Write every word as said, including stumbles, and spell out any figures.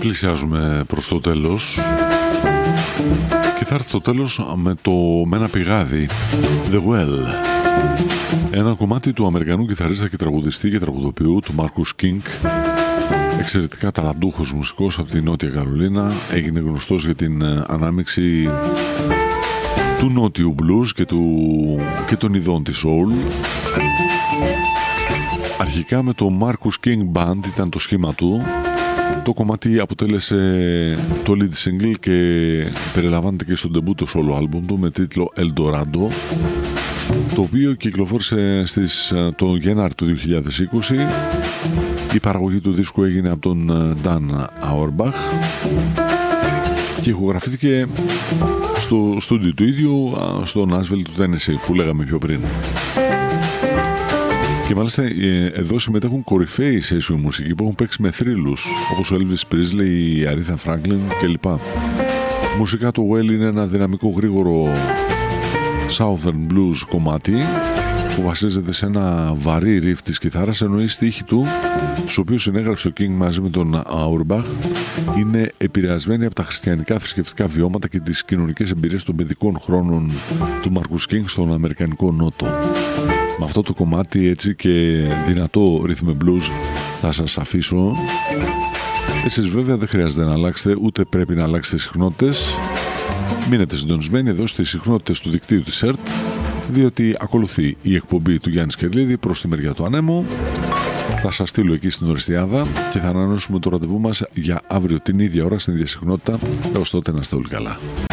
πλησιάζουμε προς το τέλος και θα έρθει το τέλος με, το, με ένα πηγάδι, The Well, ένα κομμάτι του Αμερικανού κιθαρίστα και τραγουδιστή και τραγουδοποιού του Marcus King, εξαιρετικά ταλαντούχος μουσικός από τη Νότια Καρολίνα. Έγινε γνωστός για την ανάμειξη του νότιου blues και, του, και των ειδών της soul. Αρχικά με το Marcus King Band ήταν το σχήμα του. Το κομμάτι αποτέλεσε το lead single και περιλαμβάνεται και στο debut το solo album του με τίτλο Eldorado, το οποίο κυκλοφόρησε στις, το Γενάρη του δύο χιλιάδες είκοσι. Η παραγωγή του δίσκου έγινε από τον Dan Auerbach και ηχογραφήθηκε στο στούντιο του ίδιου στο Nashville του Tennessee που λέγαμε πιο πριν. Και μάλιστα εδώ συμμετέχουν κορυφαίοι σε ίσου μουσική που έχουν παίξει με θρύλους όπως ο Elvis Presley, η Aretha Franklin κλπ. Μουσικά το Well είναι ένα δυναμικό γρήγορο Southern Blues κομμάτι που βασίζεται σε ένα βαρύ ριφ της κιθάρας, ενώ οι στίχοι του, τους οποίους συνέγραψε ο King μαζί με τον Auerbach, είναι επηρεασμένοι από τα χριστιανικά θρησκευτικά βιώματα και τις κοινωνικές εμπειρίες των παιδικών χρόνων του Marcus King στον Αμερικανικό Νότο. Με αυτό το κομμάτι έτσι και δυνατό rhythm blues θα σας αφήσω. Εσείς βέβαια δεν χρειάζεται να αλλάξετε, ούτε πρέπει να αλλάξετε συχνότητες. Μείνετε συντονισμένοι εδώ στις συχνότητες του δικτύου της ΕΡΤ, διότι ακολουθεί η εκπομπή του Γιάννη Σκερλίδη προς τη μεριά του ανέμου. Θα σας στείλω εκεί στην Οριστιάδα και θα ανανεώσουμε το ραντεβού μας για αύριο την ίδια ώρα στην ίδια συχνότητα. Έως τότε να είστε όλοι καλά.